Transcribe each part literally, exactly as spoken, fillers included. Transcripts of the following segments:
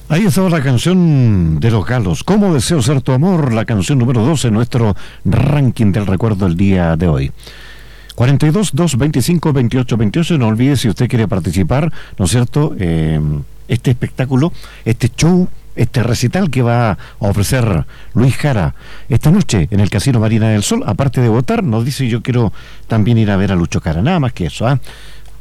Ahí estaba la canción de Los Galos, ¿Cómo deseo ser tu amor? La canción número doce en nuestro ranking del recuerdo del día de hoy. cuarenta y dos, doscientos veinticinco, veintiocho veintiocho, no olvide si usted quiere participar, ¿no es cierto? Eh, este espectáculo, este show, este recital que va a ofrecer Luis Jara esta noche en el Casino Marina del Sol, aparte de votar, nos dice yo quiero también ir a ver a Lucho Jara, nada más que eso, ¿ah? ¿eh?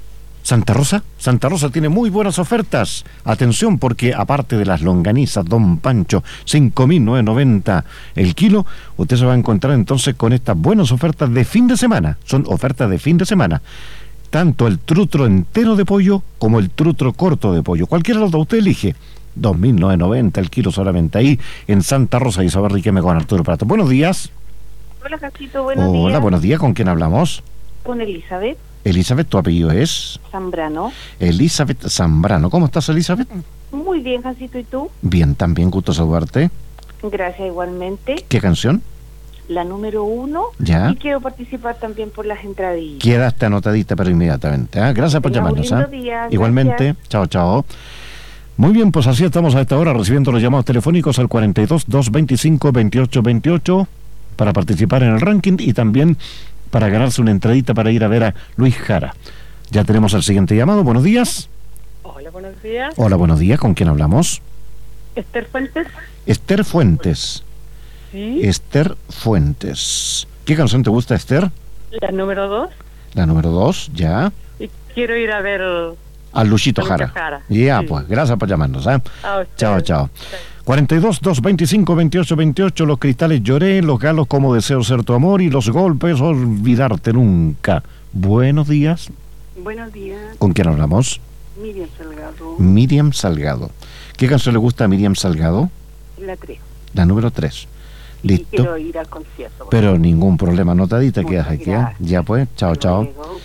Santa Rosa, Santa Rosa tiene muy buenas ofertas. Atención, porque aparte de las longanizas Don Pancho, cinco mil novecientos noventa el kilo, usted se va a encontrar entonces con estas buenas ofertas de fin de semana. Son ofertas de fin de semana. Tanto el trutro entero de pollo como el trutro corto de pollo. Cualquiera de los dos usted elige. dos mil novecientos noventa el kilo solamente ahí en Santa Rosa. Isabel Riquelme con Arturo Prato. Buenos días. Hola, Jacito, buenos Hola, días. Hola, buenos días. ¿Con quién hablamos? Con Elizabeth. Elizabeth, ¿tu apellido es? Zambrano. Elizabeth Zambrano. ¿Cómo estás, Elizabeth? Muy bien, Jacito, ¿y tú? Bien, también, gusto saludarte. Gracias, igualmente. ¿Qué canción? La número uno. Ya. Y quiero participar también por las entradillas. Quedaste anotadita, pero inmediatamente. ¿eh? Gracias por Tenga llamarnos. un lindo ¿eh? día. Igualmente. Gracias. Chao, chao. Muy bien, pues así estamos a esta hora recibiendo los llamados telefónicos al cuarenta y dos, doscientos veinticinco, veintiocho veintiocho para participar en el ranking y también para ganarse una entradita para ir a ver a Luis Jara. Ya tenemos el siguiente llamado. Buenos días. Hola, buenos días. Hola, buenos días. ¿Con quién hablamos? Esther Fuentes. Esther Fuentes. Sí. Esther Fuentes. ¿Qué canción te gusta, Esther? La número dos. La número dos, ya. Y quiero ir a ver a Luchito a Jara. Jara. Ya, Sí. pues, gracias por llamarnos. ¿eh? A usted. Chao, chao. cuarenta y dos, doscientos veinticinco, veintiocho veintiocho, Los Cristales Lloré, Los Galos Como Deseo Ser Tu Amor y Los Golpes Olvidarte Nunca. Buenos días. Buenos días. ¿Con quién hablamos? Miriam Salgado. Miriam Salgado. ¿Qué canción le gusta a Miriam Salgado? La tres. La número tres. Y Listo. quiero ir al concierto. Pero ningún problema, anotadita quedas Muchas aquí. ¿eh? gracias. Ya pues, chao, Hasta chao. luego.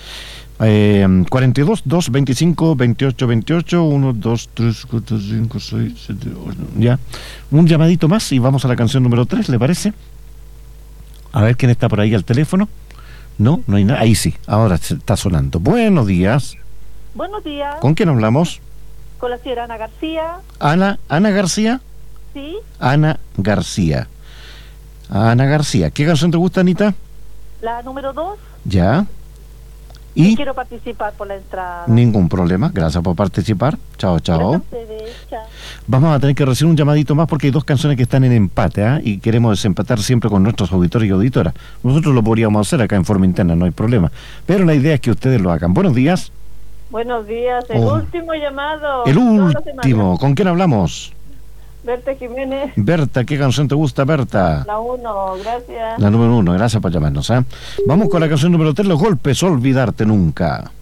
Eh, cuarenta y dos, doscientos veinticinco, veintiocho veintiocho, uno, dos, tres, cuatro, cinco, seis, siete, ocho, ya. Un llamadito más y vamos a la canción número tres, ¿le parece? A ver quién está por ahí al teléfono. No, no hay nada. Ahí sí, ahora se está sonando. Buenos días. Buenos días. ¿Con quién hablamos? Con la señora Ana García. Ana, Ana García. Sí. Ana García. Ana García. ¿Qué canción te gusta, Anita? La número dos. Ya. Y Y quiero participar por la entrada. ningún problema. Gracias por participar. Chao, chao. Gracias a ustedes. Chao. Vamos a tener que recibir un llamadito más porque hay dos canciones que están en empate, ¿eh? Y queremos desempatar siempre con nuestros auditores y auditoras. Nosotros lo podríamos hacer acá en forma interna, no hay problema. Pero la idea es que ustedes lo hagan. Buenos días. Buenos días. El Oh. último llamado. El Toda la último. semana. ¿Con quién hablamos? Berta Jiménez. Berta, ¿qué canción te gusta, Berta? La uno. Gracias. La número uno, gracias por llamarnos, ¿eh? Vamos con la canción número tres, Los Golpes Olvidarte Nunca.